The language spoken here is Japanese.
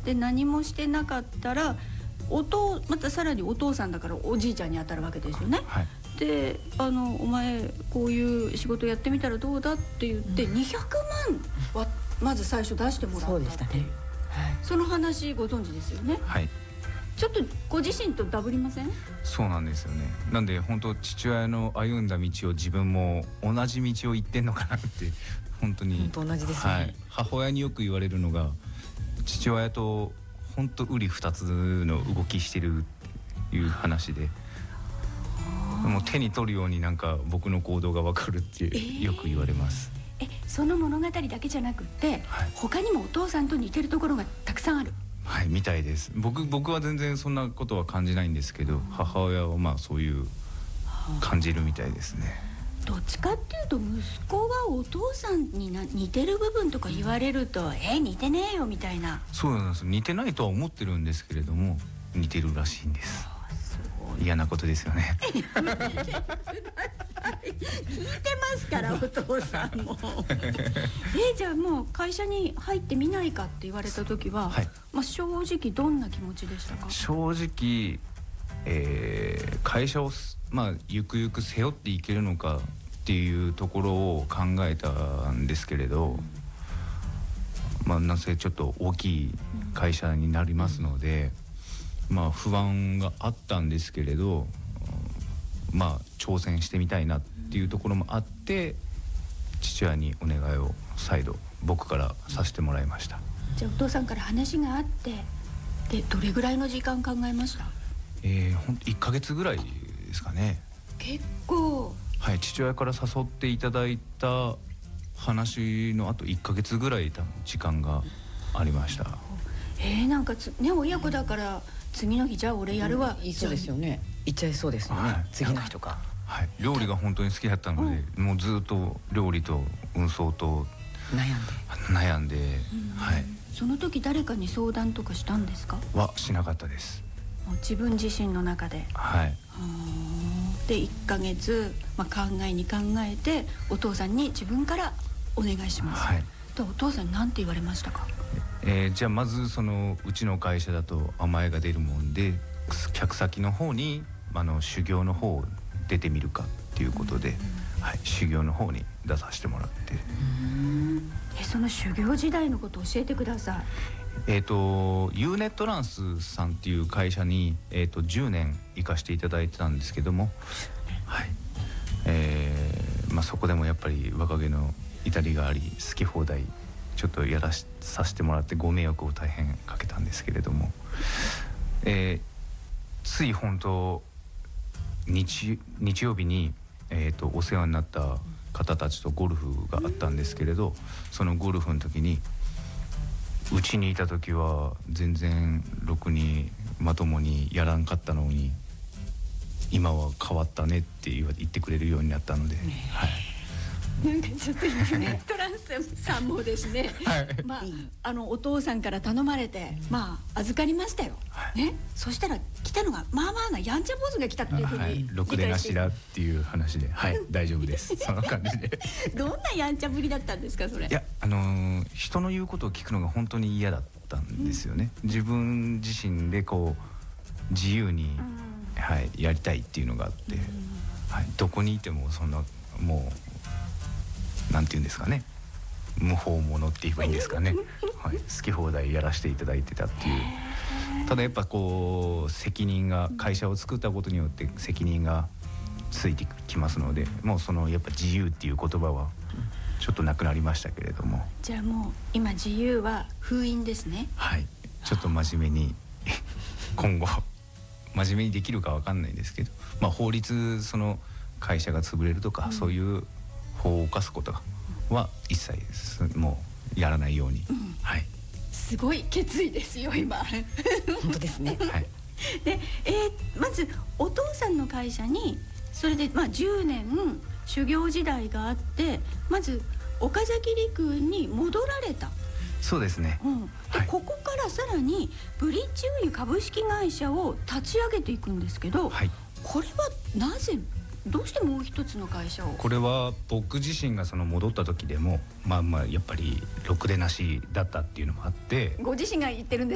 で何もしてなかったらまたさらにお父さんだからおじいちゃんに当たるわけですよね。 はい、 でお前こういう仕事やってみたらどうだって言って、200万はまず最初出してもらったっていう、 そうでしたね、はい、 その話ご存知ですよね。 はい、 ちょっとご自身とダブりません？ そうなんですよね。なんで本当父親の歩んだ道を自分も同じ道を行ってんのかなって本当に本当同じですね、 はい、母親によく言われるのが父親と本当瓜二つの動きしてるっていう話で、もう手に取るようになんか僕の行動が分かるってよく言われます。 その物語だけじゃなくって、 はい、 他にもお父さんと似てるところがたくさんある。 はい、みたいです。僕は全然そんなことは感じないんですけど、母親はまあそういう感じるみたいですね。 どっちかっていうと息子がお父さんに似てる部分とか言われると、似てねえよみたいな。 そうなんです。似てないとは思ってるんですけれども似てるらしいんです。嫌なことですよね。 聞いてますからお父さんもじゃあもう会社に入ってみないかって言われた時は、はい、正直どんな気持ちでしたか？ 正直、会社をゆくゆく背負っていけるのかっていうところを考えたんですけれど、なんせちょっと大きい会社になりますので、不安があったんですけれど、挑戦してみたいなっていうところもあって、父親にお願いを再度僕からさせてもらいました。 じゃあお父さんから話があって、でどれぐらいの時間考えました？ ほんと1ヶ月ぐらいですかね。 結構。 はい、父親から誘っていただいた話のあと1ヶ月ぐらい時間がありました。 なんかね、親子だから次の日じゃあ俺やるわ、 そうですよね、言っちゃいそうですよね、はい、次の日とか。 はい、料理が本当に好きだったので、もうずっと料理と運送と悩んで、はい、 その時誰かに相談とかしたんですか？ はしなかったです。 もう自分自身の中で。 はい。 で1ヶ月、考えに考えてお父さんに自分からお願いします。はい、でお父さん何て言われましたか？ じゃあまずうちの会社だと甘えが出るもんで、客先の方に修行の方出てみるかっていうことで、はい、修行の方に出させてもらって。 その修行時代のこと教えてください。 ユーネットランスさんっていう会社に、10年行かせていただいてたんですけども、はい、そこでもやっぱり若気の至りがあり、好き放題ちょっとさせてもらってご迷惑を大変かけたんですけれども、つい本当日曜日に、お世話になった方たちとゴルフがあったんですけれど、そのゴルフの時にうちにいた時は全然ろくにまともにやらんかったのに、今は変わったねって言ってくれるようになったので、はい、 なんかちょっとユーネットランスさんもですね、はい、お父さんから頼まれて、預かりましたよ、はい、そしたら来たのがまあまあなやんちゃ坊主が来たっていうふうに、 ろくでなしだっていう話で、はい、大丈夫ですその感じでどんなやんちゃぶりだったんですかそれ？ いや、人の言うことを聞くのが本当に嫌だったんですよね。自分自身で自由に、はい、やりたいっていうのがあって、はい、どこにいてもそんなもうなんていうんですかね、無法者って言えばいいんですかね、はい、好き放題やらせていただいてたっていう。ただやっぱ責任が、会社を作ったことによって責任がついてきますので、もうやっぱ自由っていう言葉はちょっとなくなりましたけれども。 じゃあもう今自由は封印ですね。 はい、ちょっと真面目に今後真面目にできるかわかんないんですけど、法律会社が潰れるとか、そういう法を犯すことは一切もうやらないように、はい、 すごい決意ですよ今本当ですね、 はい、 で、まずお父さんの会社にそれで10年修行時代があって、まず岡崎陸に戻られた。 そうですね、 で、ここからさらにブリッジウユ株式会社を立ち上げていくんですけど、はい、これはなぜどうしてもう一つの会社を？ これは僕自身が戻った時でもやっぱりろくでなしだったっていうのもあって。 ご自身が言ってるんです